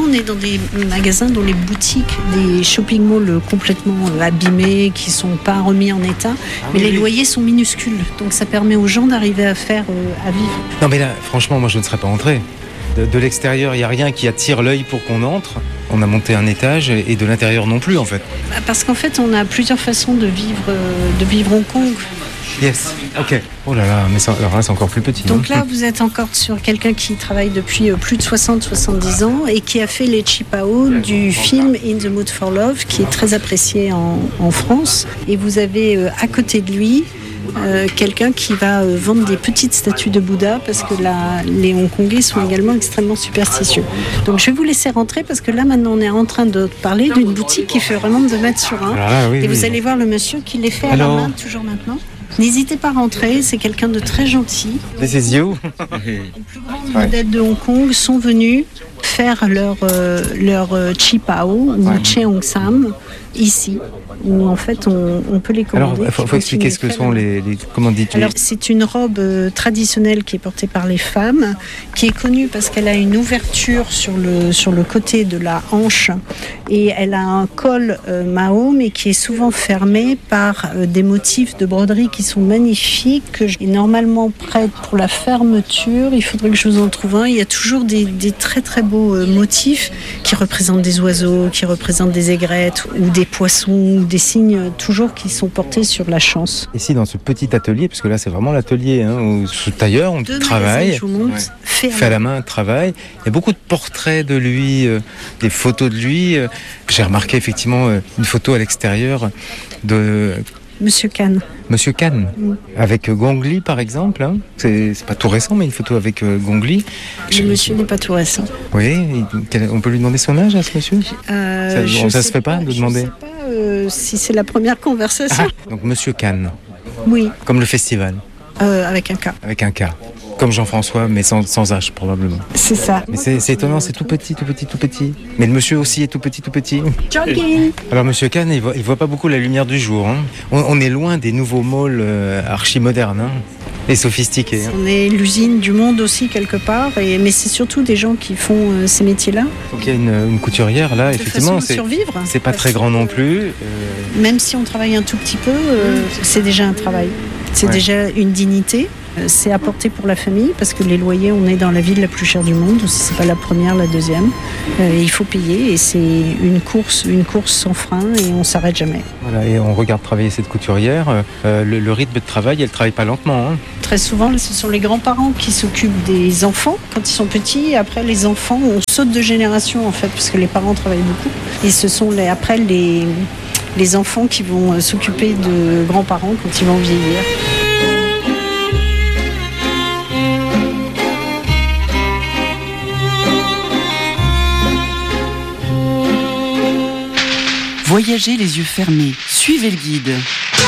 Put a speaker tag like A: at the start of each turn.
A: on est dans des magasins, dans les boutiques, des shopping malls complètement abîmés, qui sont pas remis en état, mais les loyers sont minuscules, donc ça permet aux gens d'arriver à vivre.
B: Non mais là, franchement, moi je ne serais pas entré. De l'extérieur, il n'y a rien qui attire l'œil pour qu'on entre. On a monté un étage et de l'intérieur non plus en fait.
A: Parce qu'en fait, on a plusieurs façons de vivre Hong Kong.
B: Yes, ok. Oh là là, mais alors là c'est encore plus petit.
A: Donc là, vous êtes encore sur quelqu'un qui travaille depuis plus de 60-70 ans et qui a fait les Qipao du film In the Mood for Love, qui est très apprécié en France. Et vous avez à côté de lui quelqu'un qui va vendre des petites statues de Bouddha, parce que les Hongkongais sont également extrêmement superstitieux. Donc je vais vous laisser rentrer, parce que là maintenant on est en train de parler d'une boutique qui fait vraiment 2 mètres sur 1. Et vous allez voir le monsieur qui les fait à la main toujours maintenant. N'hésitez pas à rentrer, c'est quelqu'un de très gentil.
B: This is you.
A: Les plus grandes vedettes de Hong Kong sont venus faire leur Qipao ou Cheongsam ici, où en fait on peut les commander.
B: Alors il faut expliquer ce que sont les comment dit-tu ?
A: Alors c'est une robe traditionnelle qui est portée par les femmes, qui est connue parce qu'elle a une ouverture sur le côté de la hanche, et elle a un col Mao, mais qui est souvent fermé par des motifs de broderie qui sont magnifiques, que j'ai normalement prête pour la fermeture. Il faudrait que je vous en trouve un. Il y a toujours des très très beaux motifs qui représentent des oiseaux, qui représentent des aigrettes ou des poissons, ou des signes toujours qui sont portés sur la chance.
B: Ici dans ce petit atelier, parce que là c'est vraiment l'atelier où ce tailleur, on travaille, fait à la main, travaille. Il y a beaucoup de portraits de lui, des photos de lui. J'ai remarqué effectivement une photo à l'extérieur de
A: Monsieur Khan.
B: Monsieur Khan, avec Gong Li par exemple. Hein. C'est pas tout récent, mais une photo avec Gong Li.
A: Le monsieur n'est pas tout récent.
B: Oui, on peut lui demander son âge à ce monsieur ça se fait pas de demander.
A: Je ne sais pas si c'est la première conversation.
B: Donc Monsieur Khan.
A: Oui.
B: Comme le festival.
A: Avec un K.
B: Avec un K. Comme Jean-François, mais sans H probablement.
A: C'est ça.
B: Mais c'est étonnant, c'est tout petit. Mais le monsieur aussi est tout petit.
A: Jogging.
B: Alors Monsieur Khan, il voit pas beaucoup la lumière du jour. Hein. On est loin des nouveaux malls archi-modernes et sophistiqués.
A: On est l'usine du monde aussi quelque part, mais c'est surtout des gens qui font ces métiers-là.
B: Donc il y a une couturière là, effectivement. C'est pas très grand non plus.
A: Même si on travaille un tout petit peu, c'est déjà un travail. C'est déjà une dignité. C'est apporté pour la famille, parce que les loyers, on est dans la ville la plus chère du monde, si c'est pas la première, la deuxième. Il faut payer, et c'est une course sans frein, et on s'arrête jamais.
B: Voilà, et on regarde travailler cette couturière. Le rythme de travail, elle travaille pas lentement. Hein.
A: Très souvent, ce sont les grands-parents qui s'occupent des enfants quand ils sont petits. Après, les enfants, on saute de génération en fait, parce que les parents travaillent beaucoup. Et ce sont après les enfants qui vont s'occuper de grands-parents quand ils vont vieillir.
C: Voyagez les yeux fermés, suivez le guide.